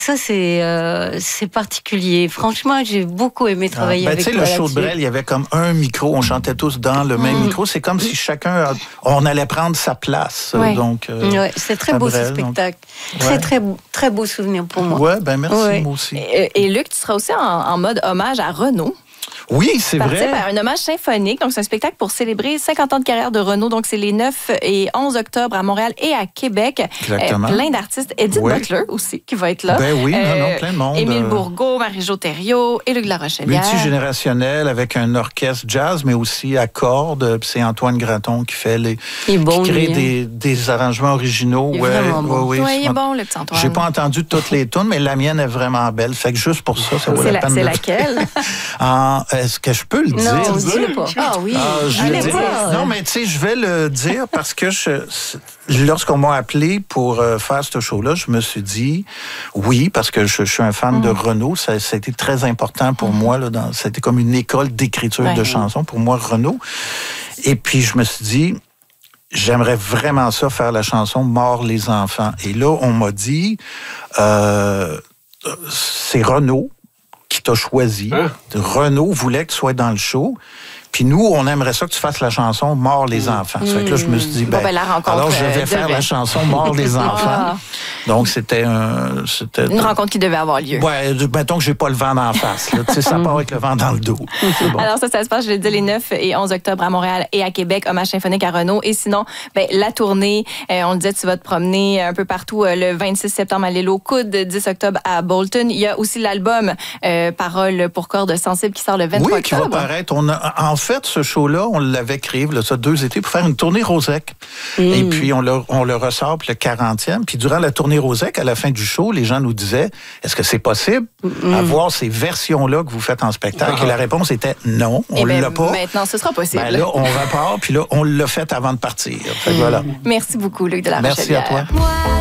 Ça, c'est particulier. Franchement, j'ai beaucoup aimé travailler avec toi. Tu sais, le show de Brel, il y avait comme un micro. On chantait tous dans le même micro. C'est comme si chacun, on allait prendre sa place. Ouais. Donc, c'est très beau ce spectacle. Très beau souvenir pour moi. Oui, ben merci, moi aussi. Et Luc, tu seras aussi en mode hommage à Renaud. Oui, c'est vrai. Un hommage symphonique. Donc, c'est un spectacle pour célébrer 50 ans de carrière de Renaud. Donc, c'est les 9 et 11 octobre à Montréal et à Québec. Exactement. Plein d'artistes. Edith Butler aussi, qui va être là. Ben oui, plein de monde. Émile Bourgault, Marie-Jo Thériault et Luc Larochelière. Multigénérationnel avec un orchestre jazz, mais aussi à cordes. C'est Antoine Graton qui fait qui crée des arrangements originaux. Il est vraiment bon. Il est bon, le petit Antoine. J'ai pas entendu toutes les tunes, mais la mienne est vraiment belle. Fait que juste pour ça, ça vaut la peine. C'est laquelle? Est-ce que je peux le dire? Non, dis-le pas. Ah oui. Non, mais tu sais, je vais le dire parce que lorsqu'on m'a appelé pour faire ce show-là, je me suis dit oui, parce que je suis un fan de Renaud. Ça a été très important pour moi. C'était comme une école d'écriture de chansons pour moi, Renaud. Et puis, je me suis dit, j'aimerais vraiment ça, faire la chanson « Mort les enfants ». Et là, on m'a dit, c'est Renaud qui t'a choisi. Renaud voulait que tu sois dans le show. Puis nous, on aimerait ça que tu fasses la chanson « Mort les enfants ». Ça fait que là, je me suis dit, alors je vais faire la chanson « Mort les enfants ». Donc, c'était une rencontre qui devait avoir lieu. Oui, mettons que j'ai pas le vent d'en face. Là. Ça part avec le vent dans le dos. Bon. Alors ça se passe, je l'ai dit, les 9 et 11 octobre à Montréal et à Québec, hommage symphonique à Renaud. Et sinon, la tournée, on le disait, tu vas te promener un peu partout le 26 septembre à l'Île aux Coudes, 10 octobre à Bolton. Il y a aussi l'album Paroles pour cordes sensibles qui sort le 23 octobre. Oui, qui va paraître. En fait, ce show-là, on l'avait créé, ça 2 étés, pour faire une tournée Rosec. Et puis, on le ressort pour le 40e. Puis durant la tournée Rosec, à la fin du show, les gens nous disaient, est-ce que c'est possible d'avoir ces versions-là que vous faites en spectacle? Et la réponse était non, on ne l'a pas. Maintenant, ce sera possible. Là, on repart, puis là, on l'a fait avant de partir. Fait que voilà. Merci beaucoup, Luc de Larochelière. Merci à toi.